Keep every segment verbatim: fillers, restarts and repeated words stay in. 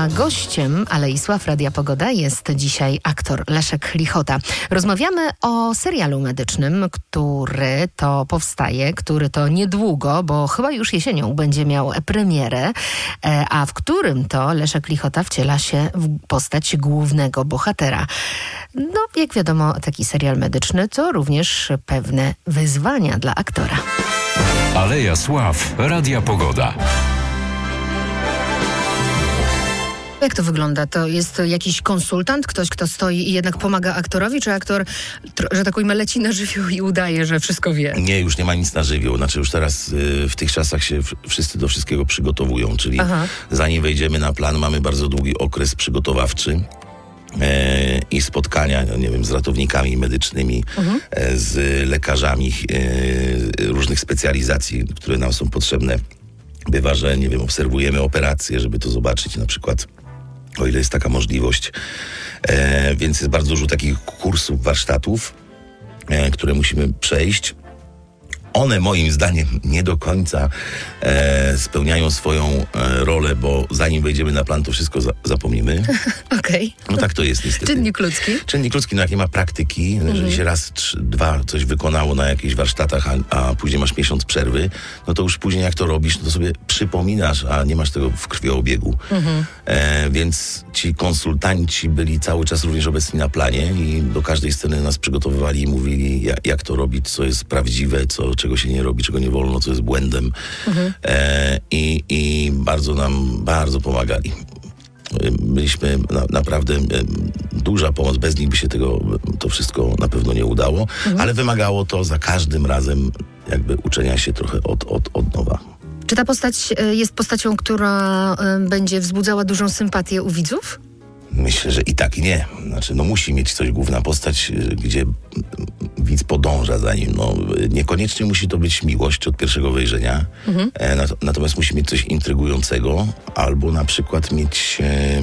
A gościem Alei Sław Radia Pogoda jest dzisiaj aktor Leszek Lichota. Rozmawiamy o serialu medycznym, który to powstaje, który to niedługo, bo chyba już jesienią będzie miał premierę, a w którym to Leszek Lichota wciela się w postać głównego bohatera. No, jak wiadomo, taki serial medyczny to również pewne wyzwania dla aktora. Aleja Sław Radia Pogoda. Jak to wygląda? To jest jakiś konsultant, ktoś, kto stoi i jednak pomaga aktorowi, czy aktor, że tak powiem, leci na żywioł i udaje, że wszystko wie? Nie, już nie ma nic na żywioł. Znaczy już teraz y, w tych czasach się w, wszyscy do wszystkiego przygotowują, czyli Aha. zanim wejdziemy na plan, mamy bardzo długi okres przygotowawczy. E, i spotkania, nie wiem, z ratownikami medycznymi, mhm. e, z lekarzami e, różnych specjalizacji, które nam są potrzebne. Bywa, że, nie wiem, obserwujemy operacje, żeby to zobaczyć, na przykład, o ile jest taka możliwość. E, więc jest bardzo dużo takich kursów, warsztatów, e, które musimy przejść. One moim zdaniem nie do końca e, spełniają swoją e, rolę, bo zanim wejdziemy na plan, to wszystko za, zapomnimy. Okej. Okay. No tak to jest niestety. Czynnik ludzki? Czynnik ludzki, no jak nie ma praktyki, mhm. jeżeli się raz, trzy, dwa coś wykonało na jakichś warsztatach, a, a później masz miesiąc przerwy, no to już później jak to robisz, no to sobie przypominasz, a nie masz tego w krwiobiegu. Mhm. E, więc ci konsultanci byli cały czas również obecni na planie i do każdej sceny nas przygotowywali i mówili, jak, jak to robić, co jest prawdziwe, co czego się nie robi, czego nie wolno, co jest błędem. Mhm. E, i, I bardzo nam, bardzo pomagali. Byliśmy na, naprawdę e, duża pomoc. Bez nich by się tego, to wszystko na pewno nie udało, mhm. ale wymagało to za każdym razem jakby uczenia się trochę od, od, od nowa. Czy ta postać jest postacią, która będzie wzbudzała dużą sympatię u widzów? Myślę, że i tak, i nie. Znaczy, no musi mieć coś główna postać, gdzie widz podąża za nim. No, niekoniecznie musi to być miłość od pierwszego wejrzenia, mhm. e, nat- natomiast musi mieć coś intrygującego, albo na przykład mieć, e,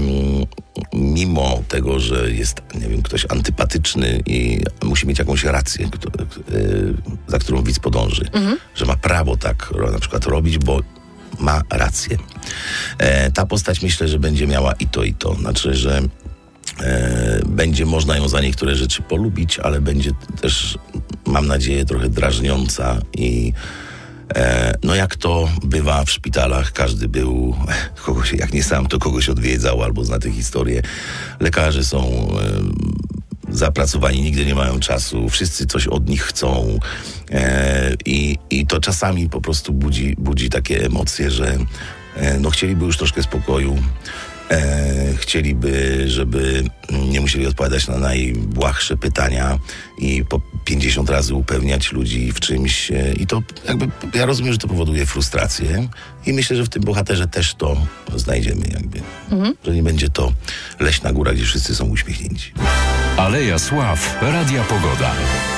mimo tego, że jest, nie wiem, ktoś antypatyczny i musi mieć jakąś rację, kto, e, za którą widz podąży. Mhm. Że ma prawo tak na przykład robić, bo ma rację. E, ta postać myślę, że będzie miała i to, i to. Znaczy, że e, będzie można ją za niektóre rzeczy polubić, ale będzie też, mam nadzieję, trochę drażniąca i e, no jak to bywa w szpitalach, każdy był, kogoś, jak nie sam, to kogoś odwiedzał albo zna tę historię. Lekarze są e, zapracowani, nigdy nie mają czasu, wszyscy coś od nich chcą e, i, i to czasami po prostu budzi, budzi takie emocje, że e, no chcieliby już troszkę spokoju, e, chcieliby, żeby nie musieli odpowiadać na najbłahsze pytania i po pięćdziesiąt razy upewniać ludzi w czymś e, i to jakby, ja rozumiem, że to powoduje frustrację i myślę, że w tym bohaterze też to znajdziemy jakby, mhm. że nie będzie to leśna góra, gdzie wszyscy są uśmiechnięci. Aleja Sław Radia Pogoda.